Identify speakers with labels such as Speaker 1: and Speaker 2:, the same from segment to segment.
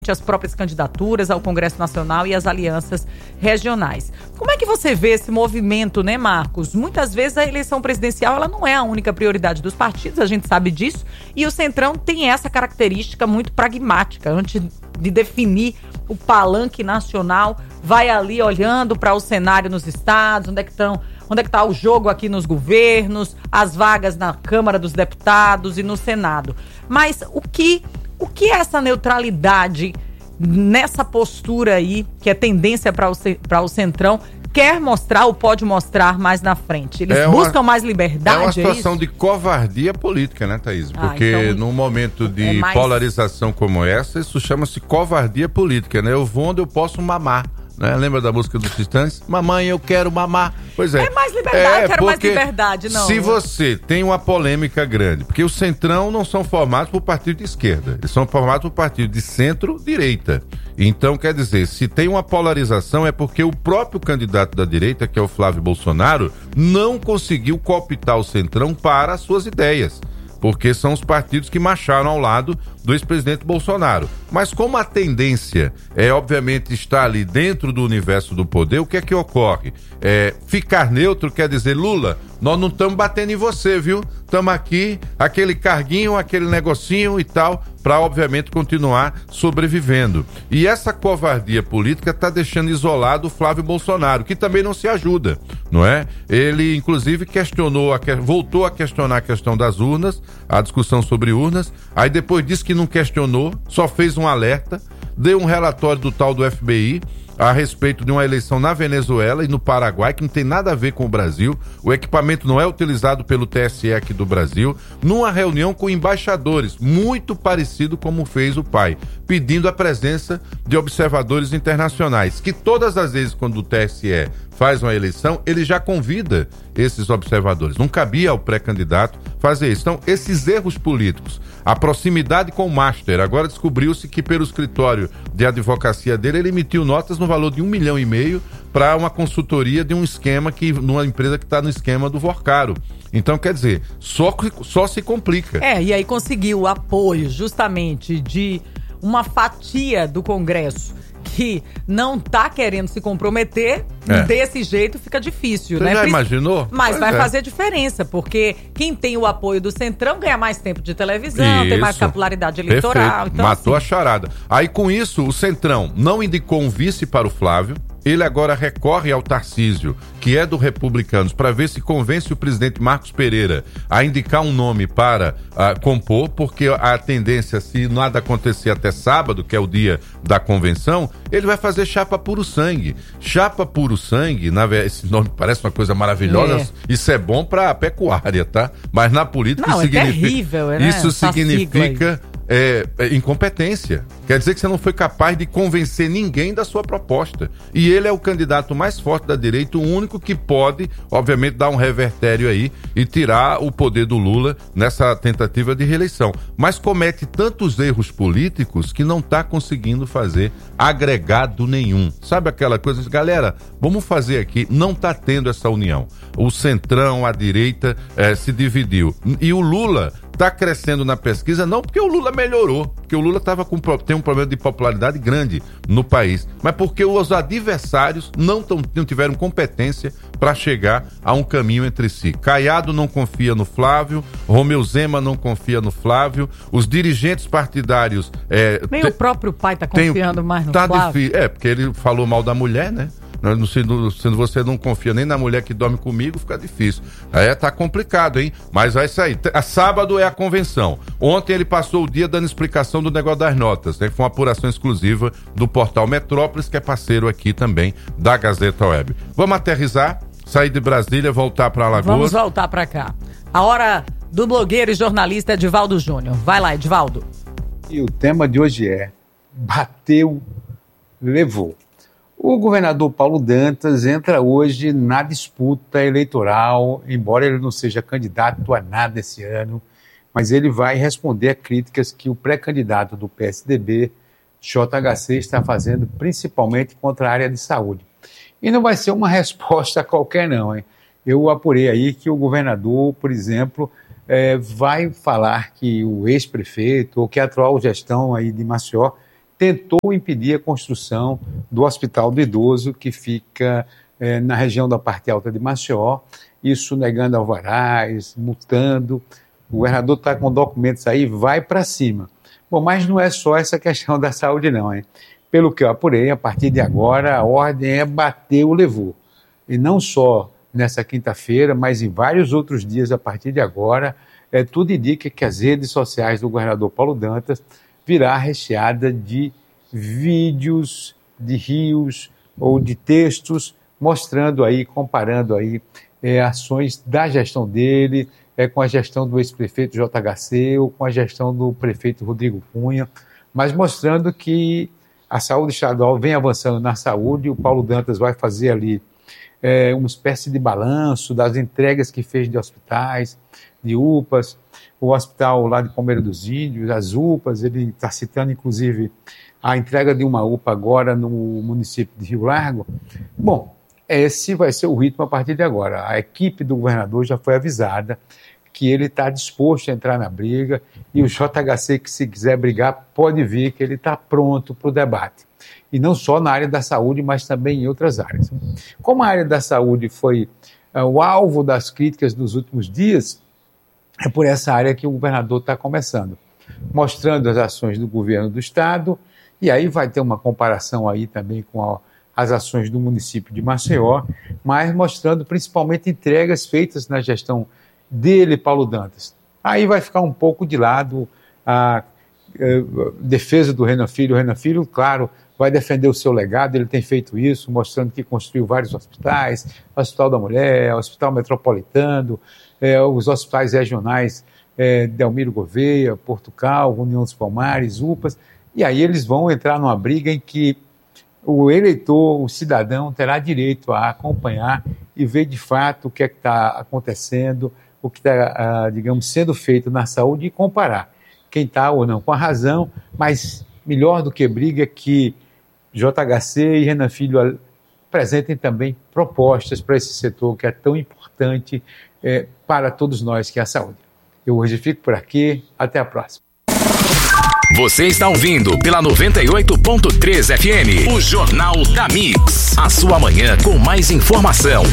Speaker 1: as próprias candidaturas ao Congresso Nacional e as alianças regionais. Como é que você vê esse movimento, né, Marcos? Muitas vezes a eleição presidencial ela não é a única prioridade dos partidos, a gente sabe disso, e o Centrão tem essa característica muito pragmática. Antes de definir o palanque nacional, vai ali olhando para o cenário nos estados, onde é que está o jogo aqui nos governos, as vagas na Câmara dos Deputados e no Senado. Mas o que é essa neutralidade nessa postura aí, que é tendência para o Centrão, quer mostrar ou pode mostrar mais na frente? Eles buscam mais liberdade?
Speaker 2: É uma situação de covardia política, né, Thaís? Porque
Speaker 1: então,
Speaker 2: num momento de polarização como essa, isso chama-se covardia política, né? Eu vou onde eu posso mamar. Né? Lembra da música dos Titãs? Mamãe, eu quero mamar. Pois é.
Speaker 1: É mais liberdade, quero mais liberdade, não.
Speaker 2: Se você tem uma polêmica grande, porque o Centrão não são formados por partido de esquerda, eles são formados por partido de centro-direita. Então, quer dizer, se tem uma polarização é porque o próprio candidato da direita, que é o Flávio Bolsonaro, não conseguiu cooptar o Centrão para as suas ideias. Porque são os partidos que marcharam ao lado do ex-presidente Bolsonaro. Mas como a tendência é, obviamente, estar ali dentro do universo do poder, o que é que ocorre? Ficar neutro quer dizer, Lula, nós não estamos batendo em você, viu? Estamos aqui, aquele carguinho, aquele negocinho e tal, para, obviamente, continuar sobrevivendo. E essa covardia política está deixando isolado o Flávio Bolsonaro, que também não se ajuda, não é? Ele, inclusive, voltou a questionar a questão das urnas, a discussão sobre urnas, aí depois disse que não questionou, só fez um alerta, deu um relatório do tal do FBI a respeito de uma eleição na Venezuela e no Paraguai, que não tem nada a ver com o Brasil. O equipamento não é utilizado pelo TSE aqui do Brasil, numa reunião com embaixadores, muito parecido como fez o pai, pedindo a presença de observadores internacionais, que todas as vezes quando o TSE faz uma eleição, ele já convida esses observadores. Não cabia ao pré-candidato fazer isso. Então, esses erros políticos, a proximidade com o Master, agora descobriu-se que pelo escritório de advocacia dele, ele emitiu notas no valor de 1,5 milhão para uma consultoria de um esquema numa empresa que está no esquema do Vorcaro. Então, quer dizer, só se complica.
Speaker 1: E aí conseguiu o apoio justamente de uma fatia do Congresso que não está querendo se comprometer, desse jeito fica difícil,
Speaker 2: Você
Speaker 1: né?
Speaker 2: já imaginou?
Speaker 1: Mas vai fazer diferença, porque quem tem o apoio do Centrão ganha mais tempo de televisão, tem mais capilaridade eleitoral. Então,
Speaker 2: matou a charada. Aí com isso, o Centrão não indicou um vice para o Flávio, ele agora recorre ao Tarcísio, que é do Republicanos, para ver se convence o presidente Marcos Pereira a indicar um nome para compor, porque a tendência, se nada acontecer até sábado, que é o dia da convenção, ele vai fazer chapa puro sangue. Chapa puro sangue, esse nome parece uma coisa maravilhosa, isso é bom para a pecuária, tá? Mas na política
Speaker 1: terrível, né?
Speaker 2: Isso significa incompetência. Quer dizer que você não foi capaz de convencer ninguém da sua proposta. E ele é o candidato mais forte da direita, o único que pode, obviamente, dar um revertério aí e tirar o poder do Lula nessa tentativa de reeleição. Mas comete tantos erros políticos que não está conseguindo fazer agregado nenhum. Sabe aquela coisa? Galera, vamos fazer aqui. Não está tendo essa união. O Centrão, a direita, se dividiu. E o Lula está crescendo na pesquisa, não porque o Lula melhorou, porque o Lula tem um problema de popularidade grande no país, mas porque os adversários não tiveram competência para chegar a um caminho entre si. Caiado não confia no Flávio, Romeu Zema não confia no Flávio, os dirigentes partidários...
Speaker 1: Nem o próprio pai está confiando mais no Flávio.
Speaker 2: Difícil, porque ele falou mal da mulher, né? Se você não confia nem na mulher que dorme comigo, fica difícil. Aí tá complicado, hein? Mas vai sair. Sábado é a convenção. Ontem ele passou o dia dando explicação do negócio das notas, né? Foi uma apuração exclusiva do portal Metrópolis, que é parceiro aqui também da Gazeta Web. Vamos aterrissar, sair de Brasília, voltar para Alagoas.
Speaker 1: Vamos voltar para cá. A hora do blogueiro e jornalista Edivaldo Júnior. Vai lá, Edivaldo.
Speaker 3: E o tema de hoje é: bateu, levou. O governador Paulo Dantas entra hoje na disputa eleitoral, embora ele não seja candidato a nada esse ano, mas ele vai responder a críticas que o pré-candidato do PSDB, JHC, está fazendo, principalmente contra a área de saúde. E não vai ser uma resposta qualquer não, hein? Eu apurei aí que o governador, por exemplo, vai falar que o ex-prefeito ou que a atual gestão aí de Maceió tentou impedir a construção do Hospital do Idoso, que fica na região da parte alta de Maceió, isso negando alvarás, multando. O governador está com documentos aí, vai para cima. Bom, mas não é só essa questão da saúde não, hein? Pelo que eu apurei, a partir de agora, a ordem é bater o levou. E não só nessa quinta-feira, mas em vários outros dias a partir de agora, tudo indica que as redes sociais do governador Paulo Dantas virá recheada de vídeos, de rios ou de textos mostrando aí, comparando aí ações da gestão dele com a gestão do ex-prefeito JHC ou com a gestão do prefeito Rodrigo Cunha, mas mostrando que a saúde estadual vem avançando na saúde. O Paulo Dantas vai fazer ali uma espécie de balanço das entregas que fez de hospitais, de UPAs, o hospital lá de Palmeira dos Índios, as UPAs, ele está citando inclusive a entrega de uma UPA agora no município de Rio Largo. Bom, esse vai ser o ritmo a partir de agora. A equipe do governador já foi avisada que ele está disposto a entrar na briga e o JHC, que se quiser brigar, pode vir, que ele está pronto para o debate. E não só na área da saúde, mas também em outras áreas. Como a área da saúde foi o alvo das críticas nos últimos dias, é por essa área que o governador está começando, mostrando as ações do governo do estado, e aí vai ter uma comparação aí também com as ações do município de Maceió, mas mostrando principalmente entregas feitas na gestão dele, Paulo Dantas. Aí vai ficar um pouco de lado a defesa do Renan Filho. O Renan Filho, claro, vai defender o seu legado, ele tem feito isso, mostrando que construiu vários hospitais, o Hospital da Mulher, o Hospital Metropolitano, os hospitais regionais Delmiro Gouveia, Porto Calvo, União dos Palmares, UPAs, e aí eles vão entrar numa briga em que o eleitor, o cidadão, terá direito a acompanhar e ver de fato o que é que está acontecendo, o que está, digamos, sendo feito na saúde e comparar quem está ou não com a razão, mas melhor do que briga que JHC e Renan Filho apresentem também propostas para esse setor que é tão importante para todos nós, que é a saúde. Eu hoje fico por aqui, até a próxima.
Speaker 4: Você está ouvindo pela 98.3 FM, o Jornal da Mix. A sua manhã com mais informação.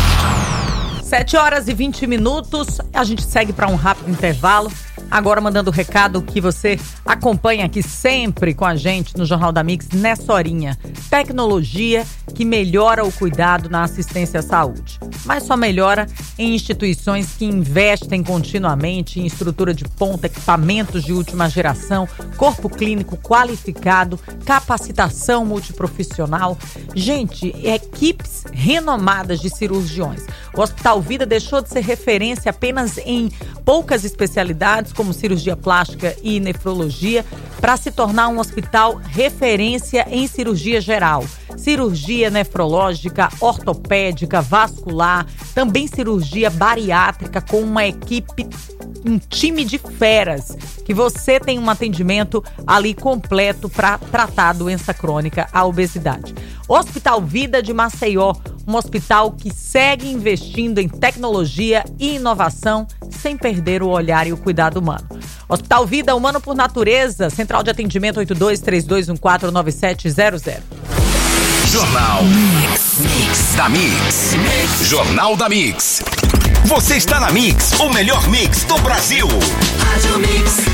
Speaker 1: 7h20, a gente segue para um rápido intervalo. Agora mandando o recado que você acompanha aqui sempre com a gente no Jornal da Mix, nessa horinha. Tecnologia que melhora o cuidado na assistência à saúde. Mas só melhora em instituições que investem continuamente em estrutura de ponta, equipamentos de última geração, corpo clínico qualificado, capacitação multiprofissional. Gente, equipes renomadas de cirurgiões. O Hospital Vida deixou de ser referência apenas em poucas especialidades, como cirurgia plástica e nefrologia, para se tornar um hospital referência em cirurgia geral. Cirurgia nefrológica, ortopédica, vascular, também cirurgia bariátrica, com uma equipe, um time de feras, que você tem um atendimento ali completo para tratar a doença crônica, a obesidade. Hospital Vida de Maceió, um hospital que segue investindo em tecnologia e inovação sem perder o olhar e o cuidado humano. Hospital Vida, humano por natureza, central de atendimento 8232149700.
Speaker 4: Jornal Mix da Mix. Jornal da Mix. Você está na Mix, o melhor mix do Brasil. Rádio Mix.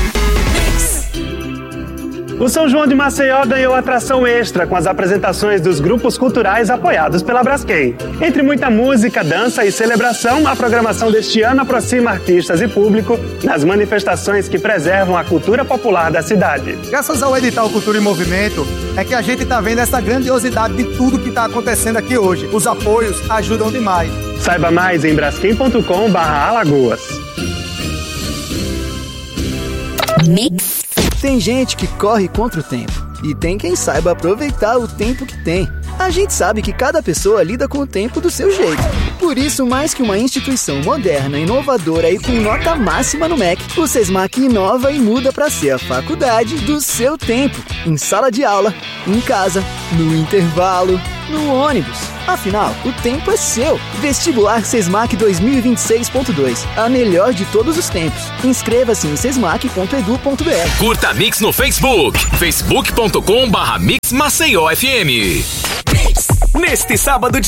Speaker 5: O São João de Maceió ganhou atração extra com as apresentações dos grupos culturais apoiados pela Braskem. Entre muita música, dança e celebração, a programação deste ano aproxima artistas e público nas manifestações que preservam a cultura popular da cidade.
Speaker 6: Graças ao edital Cultura em Movimento, é que a gente está vendo essa grandiosidade de tudo que está acontecendo aqui hoje. Os apoios ajudam demais.
Speaker 5: Saiba mais em braskem.com/Alagoas.
Speaker 7: Mix. Tem gente que corre contra o tempo e tem quem saiba aproveitar o tempo que tem. A gente sabe que cada pessoa lida com o tempo do seu jeito. Por isso, mais que uma instituição moderna, inovadora e com nota máxima no MEC, o Sesmac inova e muda para ser a faculdade do seu tempo. Em sala de aula, em casa, no intervalo. no ônibus. Afinal, o tempo é seu. Vestibular Sesmac 2026.2. A melhor de todos os tempos. Inscreva-se em sesmac.edu.br.
Speaker 4: Curta a Mix no Facebook. facebook.com/Mix Maceió FM. Neste sábado de